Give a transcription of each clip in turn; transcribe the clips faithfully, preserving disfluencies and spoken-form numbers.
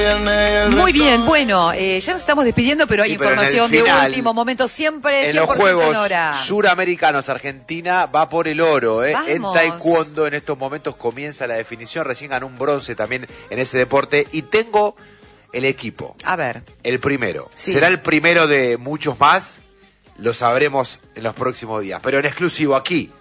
Muy bien, bueno, eh, ya nos estamos despidiendo, pero hay Sí, pero información en el final, de último momento, siempre en cien los por ciento Juegos Nora. Suramericanos, Argentina va por el oro. ¿eh? En Vamos. taekwondo en estos momentos comienza la definición, recién ganó un bronce también en ese deporte y tengo el equipo. A ver. El primero. Sí. Será el primero de muchos más, lo sabremos en los próximos días, pero en exclusivo aquí,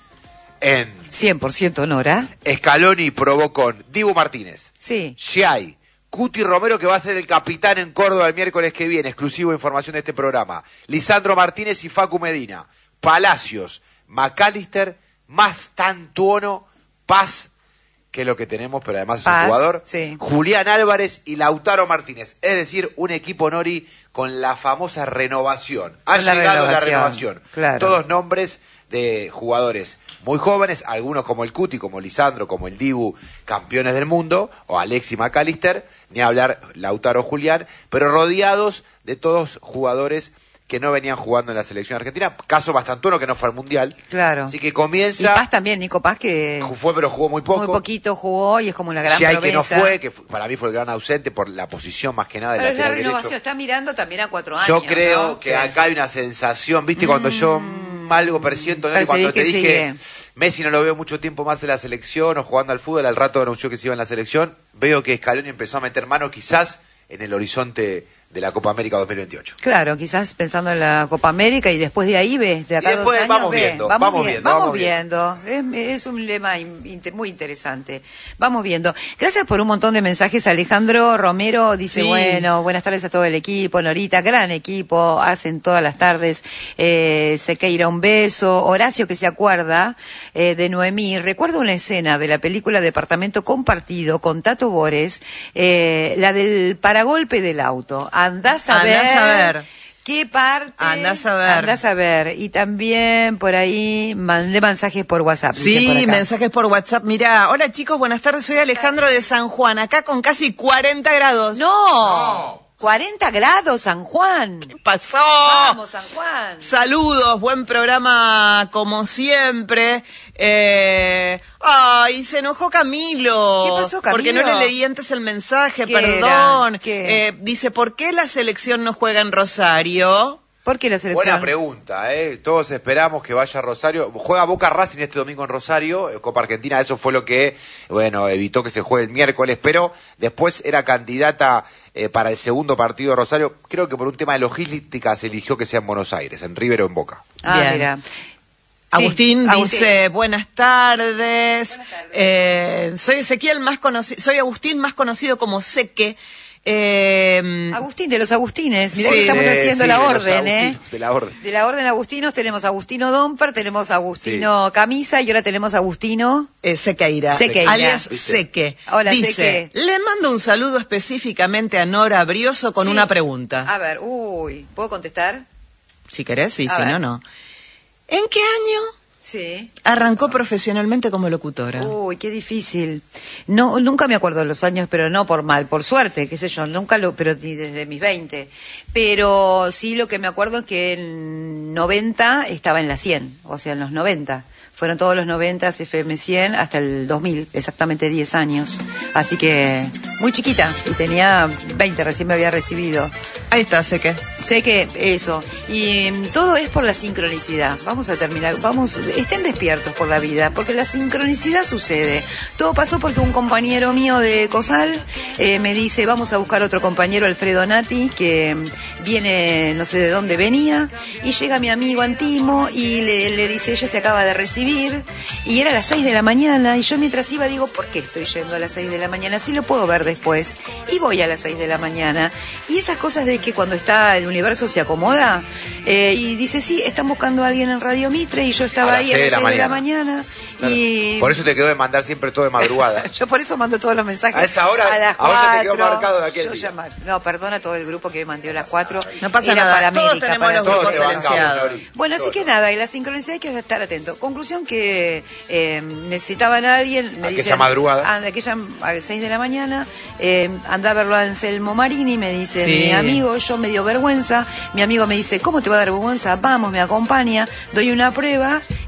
en cien por ciento Nora. Scaloni probó con Dibu Martínez, Sí. Giai, Cuti Romero, que va a ser el capitán en Córdoba el miércoles que viene, exclusivo información de este programa, Lisandro Martínez y Facu Medina, Palacios, McAllister, más Tantuono, Paz, que es lo que tenemos, pero además es Paz, un jugador, sí. Julián Álvarez y Lautaro Martínez, es decir, un equipo Nori con la famosa renovación. Ha Con la llegado la renovación, renovación. claro. Todos nombres de jugadores muy jóvenes, algunos como el Cuti, como Lisandro, como el Dibu, campeones del mundo, o Alexis McAllister, ni hablar Lautaro Julián, pero rodeados de todos jugadores que no venían jugando en la selección argentina. Caso Bastantuono, que no fue al Mundial. Claro. Así que comienza... Y Paz también, Nico Paz, que Fue, pero jugó muy poco. muy poquito jugó y es como una gran Si hay que no promesa. fue, que fue- para mí fue el gran ausente por la posición más que nada del Pero es la lateral renovación, derecho. está mirando también a cuatro años. Yo creo ¿no? que Sí. acá hay una sensación, ¿viste? Cuando yo mm, algo presiento, ¿no? Y Percibís cuando te que dije, sigue. Messi no lo veo mucho tiempo más en la selección o jugando al fútbol, al rato anunció que se iba en la selección, veo que Scaloni empezó a meter mano quizás en el horizonte de la Copa América dos mil veintiocho. Claro, quizás pensando en la Copa América y después de ahí ve, de acá Y a dos después años vamos ve. viendo, vamos, vamos bien- viendo, vamos vamos viendo. Es, es un lema in- inte- muy interesante. Vamos viendo. Gracias por un montón de mensajes. Alejandro Romero dice, Sí. bueno, buenas tardes a todo el equipo, Norita, gran equipo, hacen todas las tardes, eh, Sequeira, un beso. Horacio, que se acuerda eh, de Noemí, recuerdo una escena de la película Departamento Compartido con Tato Bores, eh, la del paragolpe del auto. Andás a ver. Andás a ver. ¿Qué parte? Andás a ver. Andás a ver. Y también por ahí mandé mensajes por WhatsApp. dicen por Sí, acá. mensajes por WhatsApp. Mirá, hola chicos, buenas tardes, soy Alejandro de San Juan, acá con casi cuarenta grados. ¡No! cuarenta grados, San Juan. ¿Qué pasó? Vamos, San Juan. Saludos, buen programa como siempre. Eh, ay, se enojó Camilo. ¿Qué pasó, Camilo? Porque no le leí antes el mensaje, ¿Qué perdón. era? ¿Qué? Eh, dice, ¿por qué la selección no juega en Rosario? ¿Por qué la selección? Buena pregunta, ¿eh? Todos esperamos que vaya a Rosario. Juega Boca Racing este domingo en Rosario, eh, Copa Argentina, eso fue lo que, bueno, evitó que se juegue el miércoles, pero después era candidata eh, para el segundo partido de Rosario. Creo que por un tema de logística se eligió que sea en Buenos Aires, en River o en Boca. Ah, Bien. mira. Agustín Sí, dice, buenas tardes, Eh, soy Ezequiel, más conocido, soy Agustín, más conocido como Seque. Eh, Agustín, de los Agustines. Mirá Sí. que estamos Eh, haciendo sí, la de los orden, ¿eh? Agustinos, de la orden. De la orden Agustinos tenemos Agustino Domper, tenemos Agustino Camisa y ahora tenemos Agustino... eh, Sequeira, Sequeira. alias ¿Viste? Seque. Hola, dice, Seque. le mando un saludo específicamente a Nora Brioso con Sí. una pregunta. A ver, uy, ¿puedo contestar? Si querés, sí, A si ver. no, no. ¿En qué año Sí. arrancó profesionalmente como locutora? Uy, qué difícil. No, nunca me acuerdo de los años, pero no por mal, por suerte, qué sé yo, nunca lo, pero ni desde mis veinte. Pero sí lo que me acuerdo es que en noventa estaba en la cien, o sea, en los noventa. Fueron todos los noventa, F M cien, hasta el dos mil, exactamente diez años. Así que muy chiquita, y tenía veinte, recién me había recibido. Ahí está, Seque. Sé que eso, y mm, todo es por la sincronicidad. Vamos a terminar, vamos, estén despiertos por la vida, porque la sincronicidad sucede. Todo pasó porque un compañero mío de Cosal eh, me dice, vamos a buscar otro compañero, Alfredo Nati, que mm, viene, no sé de dónde venía, y llega mi amigo Antimo y le, le dice, ella se acaba de recibir, y era a las seis de la mañana, y yo mientras iba digo, ¿por qué estoy yendo a las seis de la mañana? Si lo puedo ver después. Y voy a las seis de la mañana. Y esas cosas de que cuando está el universo se acomoda, eh, y dice, sí, están buscando a alguien en Radio Mitre, y yo estaba A las ahí a las seis de la seis de la mañana. mañana. Claro. Y Por eso te quedó de mandar siempre todo de madrugada. yo por eso mando todos los mensajes. A esa hora, a las a vos ya te quedó cuatro. marcado de aquel Yo día. ya ma- no, perdona a todo el grupo que me mandó a las cuatro. No pasa Era nada, para todos América, tenemos para los todos. grupos te bancamos, silenciados. Flori. Bueno, así Todo. que nada, y la sincronicidad hay que estar atento. Conclusión que eh, necesitaban a alguien, me Aquella dicen, madrugada. ah, aquella a las seis de la mañana, eh, anda a verlo a Anselmo Marini, me dice Sí. mi amigo, yo me dio vergüenza, mi amigo me dice, ¿cómo te va a dar vergüenza? Vamos, me acompaña, doy una prueba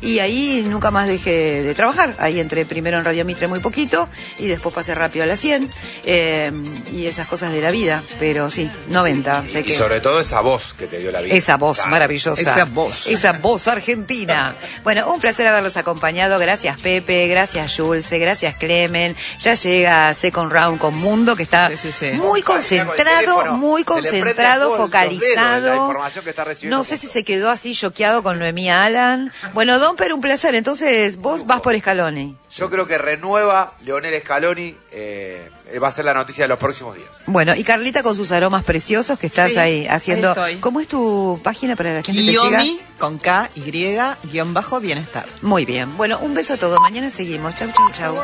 y ahí nunca más dejé de trabajar. Ahí entré primero en Radio Mitre muy poquito y después pasé rápido a la cien, eh, y esas cosas de la vida, pero sí, noventa. Sé y que... sobre todo esa voz que te dio la vida. Esa voz claro. maravillosa. Esa voz. Esa voz argentina. Bueno, un placer haberlos acompañado. Gracias Pepe, gracias Julce, gracias Clemen. Ya llega Second Round con Mundo, que está sí, sí, sí. muy concentrado, muy concentrado, focalizado. No sé si se quedó así choqueado con Noemí Alan. Bueno, Domper, un placer. Entonces, vos vas por Scaloni. Yo creo que renueva Leonel Scaloni, eh, va a ser la noticia de los próximos días. Bueno, y Carlita con sus aromas preciosos que estás Sí, ahí haciendo. ahí estoy. ¿Cómo es tu página para la gente que te Kiyomi, siga? con K, Y, guión bajo, bienestar. Muy bien. Bueno, un beso a todos. Mañana seguimos. Chau, chau, chau.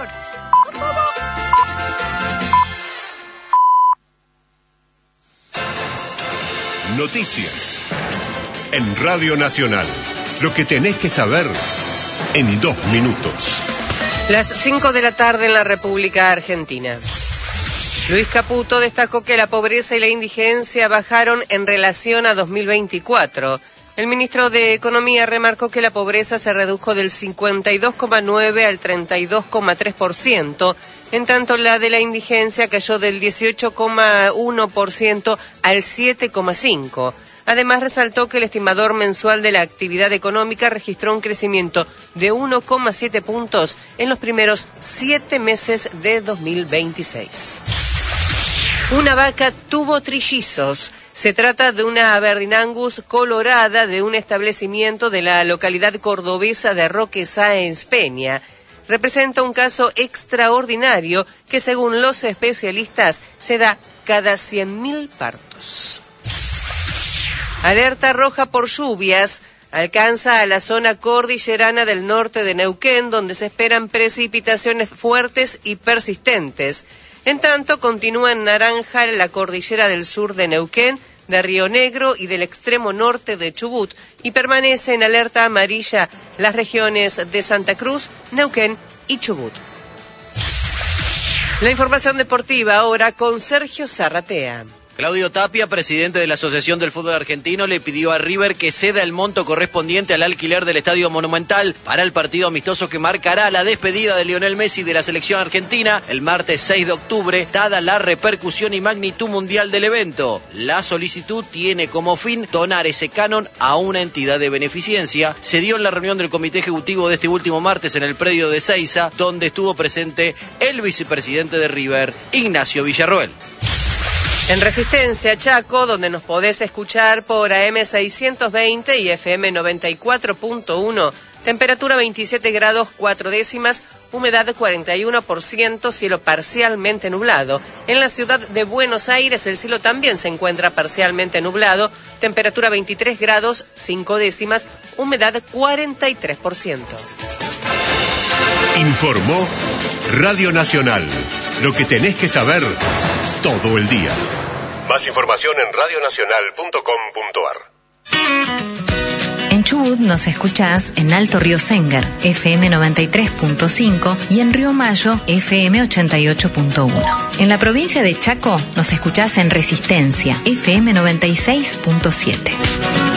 Noticias. En Radio Nacional. Lo que tenés que saber en dos minutos. Las cinco de la tarde en la República Argentina. Luis Caputo destacó que la pobreza y la indigencia bajaron en relación a dos mil veinticuatro. El ministro de Economía remarcó que la pobreza se redujo del cincuenta y dos coma nueve al treinta y dos coma tres por ciento, en tanto la de la indigencia cayó del dieciocho coma uno por ciento al siete coma cinco por ciento. Además, resaltó que el estimador mensual de la actividad económica registró un crecimiento de uno coma siete puntos en los primeros siete meses de dos mil veintiséis. Una vaca tuvo trillizos. Se trata de una Aberdeen Angus colorada de un establecimiento de la localidad cordobesa de Roque Sáenz Peña. Representa un caso extraordinario que, según los especialistas, se da cada cien mil partos. Alerta roja por lluvias. Alcanza a la zona cordillerana del norte de Neuquén, donde se esperan precipitaciones fuertes y persistentes. En tanto, continúa en naranja la cordillera del sur de Neuquén, de Río Negro y del extremo norte de Chubut, y permanece en alerta amarilla las regiones de Santa Cruz, Neuquén y Chubut. La información deportiva ahora con Sergio Zarratea. Claudio Tapia, presidente de la Asociación del Fútbol Argentino, le pidió a River que ceda el monto correspondiente al alquiler del Estadio Monumental para el partido amistoso que marcará la despedida de Lionel Messi de la selección argentina el martes seis de octubre, dada la repercusión y magnitud mundial del evento. La solicitud tiene como fin donar ese canon a una entidad de beneficencia. Se dio en la reunión del comité ejecutivo de este último martes en el predio de Ezeiza, donde estuvo presente el vicepresidente de River, Ignacio Villarroel. En Resistencia, Chaco, donde nos podés escuchar por A M seiscientos veinte y F M noventa y cuatro punto uno, temperatura veintisiete grados cuatro décimas, humedad cuarenta y uno por ciento, cielo parcialmente nublado. En la ciudad de Buenos Aires el cielo también se encuentra parcialmente nublado, temperatura veintitrés grados cinco décimas, humedad cuarenta y tres por ciento. Informó Radio Nacional. Lo que tenés que saber todo el día. Más información en radio nacional punto com punto a r. En Chubut nos escuchás en Alto Río Sénger, F M noventa y tres punto cinco, y en Río Mayo, F M ochenta y ocho punto uno. En la provincia de Chaco nos escuchás en Resistencia, F M noventa y seis punto siete.